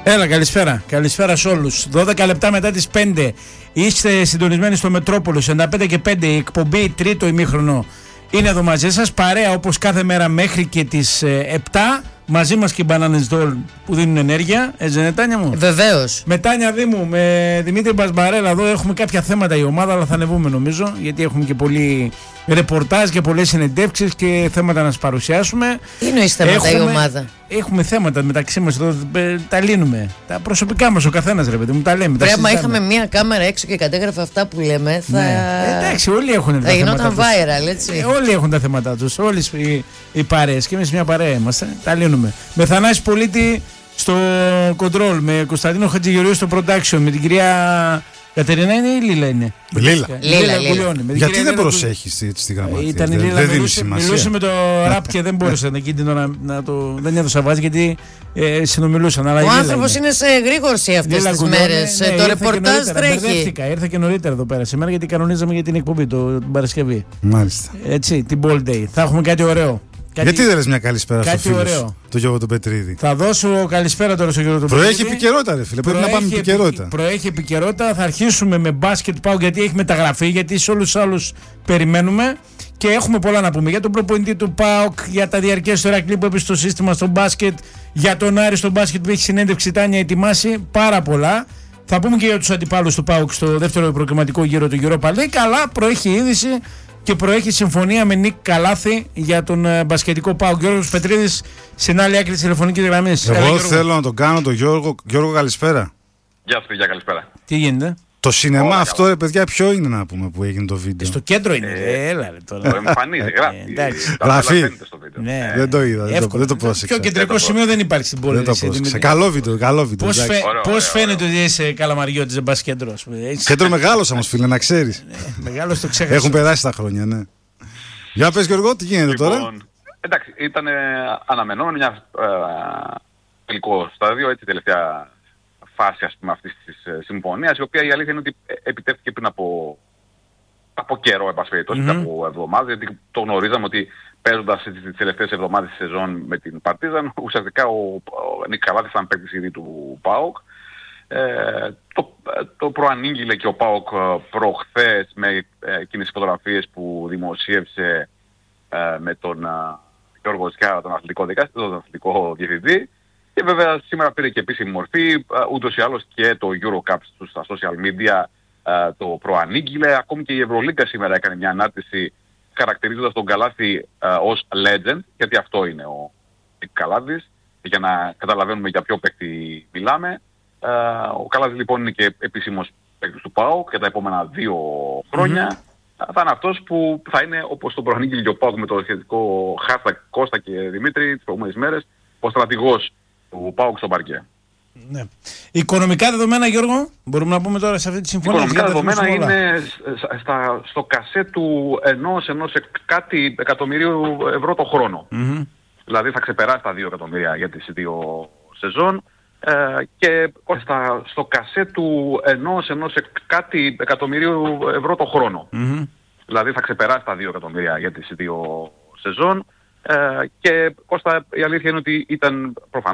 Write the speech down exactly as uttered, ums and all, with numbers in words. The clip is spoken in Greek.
Έλα, καλησπέρα. Καλησπέρα σε όλους. δώδεκα λεπτά μετά τις πέντε. Είστε συντονισμένοι στο Μετρόπολο. ενενήντα πέντε και πέντε. Η εκπομπή τρίτο ημίχρονο είναι εδώ μαζί σας. Παρέα όπως κάθε μέρα μέχρι και τις επτά. Μαζί μας και οι Μπανάνες Δόλ που δίνουν ενέργεια. Έτσι δεν είναι, Τάνια μου? Βεβαίως. Με Τάνια Δήμου, με Δημήτρη Μπασμπαρέλα εδώ έχουμε κάποια θέματα η ομάδα, αλλά θα ανεβούμε νομίζω. Γιατί έχουμε και πολύ ρεπορτάζ και πολλές συνεντεύξεις και θέματα να σας παρουσιάσουμε. Τι εννοείς θέματα έχουμε, η ομάδα? Έχουμε θέματα μεταξύ μας εδώ, τα λύνουμε. Τα προσωπικά μας ο καθένας, ρε παιδί μου, τα λέμε. Πρέπει να είχαμε μία κάμερα έξω και κατέγραφε αυτά που λέμε. Θα... Ναι. Εντάξει, όλοι έχουν τα θέματα. Θα γινόταν viral, έτσι. Ε, όλοι έχουν τα θέματα τους. Όλοι οι, οι παρέες. Και εμείς μια παρέα είμαστε. Τα λύνουμε. Με Θανάση Πολίτη στο control, με Κωνσταντίνο Χατζηγεωργίου στο production, με την κυρία Κατερίνα είναι ή Λίλα είναι? Λίλα. Λίλα, Λίλα. Γιατί δεν προσέχεις έτσι τη γραμματεία? Ήταν η Λίλα, μιλούσε, μιλούσε με το ραπ και δεν μπόρεσε εκείνη να, να το. Δεν έδωσα βάζη γιατί ε, συνομιλούσαν. Αλλά ο άνθρωπος είναι σε γρήγορση αυτές τις μέρες. Ναι, το ρεπορτάζ τρέχει. Ήρθα και νωρίτερα εδώ πέρα σήμερα γιατί κανονίζαμε για την εκπομπή το, την Παρασκευή. Μάλιστα. Έτσι, την Ball Day. Θα έχουμε κάτι ωραίο. Κάτι... Γιατί δεν λες μια καλησπέρα στο φίλο ωραίο. Το Γιώργο τον Πετρίδη? Θα δώσω καλησπέρα τώρα στο Γιώργο τον Πετρίδη. Προέχει επικαιρότητα, ρε φίλε. Πρέπει να πάμε επικαιρότητα. Προέχει επικαιρότητα. Θα αρχίσουμε με μπάσκετ πάω γιατί έχει μεταγραφεί. Γιατί σε όλους τους άλλους περιμένουμε. Και έχουμε πολλά να πούμε για τον προπονητή του ΠΑΟΚ, για τα διαρκές του Ηρακλή που έπεσε στο σύστημα στο μπάσκετ, για τον Άρη στο μπάσκετ που έχει συνέντευξη Τάνια ετοιμάσει. Πάρα πολλά. Θα πούμε και για τους αντιπάλους του ΠΑΟΚ στο δεύτερο προκριματικό γύρο του Europa League. Αλλά προέχει είδηση. Και προέχει συμφωνία με Νίκ Καλάθη για τον uh, μπασκετικό ΠΑΟΚ. Γιώργος Πετρίδης στην άλλη άκρη της τηλεφωνικής γραμμής. Εγώ Έλα, θέλω να τον κάνω τον Γιώργο. Γιώργο, καλησπέρα. Γεια σου, παιδιά, καλησπέρα. Τι γίνεται? Το σινεμά Όλα, αυτό, ρε παιδιά, ποιο είναι να πούμε που έγινε το βίντεο? Στο κέντρο είναι. Ε, Έλα, ρε, τώρα. Το εμφανίζει, γράφει. Γράφει. Ναι, δεν το είδα, δεν το, δεν το πρόσεξα. Πιο κεντρικό σημείο δεν υπάρχει στην πόλη. Δεν το πρόσεξα. Καλό βίντεο, καλό βίντεο. Πώς, φαι, πώς φαίνεται ότι είσαι Καλαμαριώτης, δεν πας κέντρο? Κέντρο μεγάλος όμως, φίλε, να ξέρεις. Μεγάλος το ξέχασα. Έχουν περάσει τα χρόνια, ναι. Για πες, Γιώργο, τι γίνεται λοιπόν, τώρα? Εντάξει, ήταν ε, αναμενόμενο μια ε, τελικό στάδιο, έτσι τελευταία φάση ας πούμε αυτής της ε, συμφωνίας, η οποία η αλήθεια είναι ότι επιτεύχθηκε πριν από, από καιρό, εν πάση περιπτώσει, mm-hmm. από εβδομάδες, γιατί το γνωρίζαμε ότι παίζοντας τις τελευταίες εβδομάδες της σεζόν με την Παρτίζαν, ουσιαστικά ο, ο Νίκ Καλάθης ήταν παίκτης ήδη του ΠΑΟΚ. Ε, το, το προανήγγειλε και ο ΠΑΟΚ προχθές με ε, εκείνες τις φωτογραφίες που δημοσίευσε ε, με τον ε, Γιώργο Σκιάρα, τον αθλητικό δικαστή, τον αθλητικό διευθυντή, και βέβαια σήμερα πήρε και επίσημη μορφή, ε, ούτως ή άλλως και το Eurocup στα social media ε, το προανήγγειλε. Ακόμη και η Ευρωλίγκα σήμερα έκανε μια ανάρτηση χαρακτηρίζοντας τον Καλάθη ε, ως legend, γιατί αυτό είναι ο Καλάθης, για να καταλαβαίνουμε για ποιο παίκτη μιλάμε. Uh, ο Καλάθης λοιπόν είναι και επίσημος παίκτης του ΠΑΟΚ για τα επόμενα δύο χρόνια. Mm-hmm. Θα είναι αυτός που θα είναι, όπως τον προανήγγειλε και ο ΠΑΟΚ με το σχετικό hashtag Κώστα και Δημήτρη τις προηγούμενες μέρες, ο στρατηγός του ΠΑΟΚ στο παρκέ. Ναι. Οικονομικά δεδομένα, Γιώργο, μπορούμε να πούμε τώρα σε αυτή τη συμφωνία? Οικονομικά δεδομένα είναι στα, στο κασέ του ενός, ενός κάτι εκατομμυρίου ευρώ το χρόνο. Mm-hmm. Δηλαδή θα ξεπεράσει τα δύο εκατομμύρια για τις δύο σεζόν. Uh, και στα, στο κασέ του ενός, ενός κάτι εκατομμυρίου ευρώ το χρόνο. Mm-hmm. Δηλαδή θα ξεπεράσει τα δύο εκατομμύρια για τις δύο σεζόν. Uh, και Κώστα, η αλήθεια είναι ότι ήταν προφανώς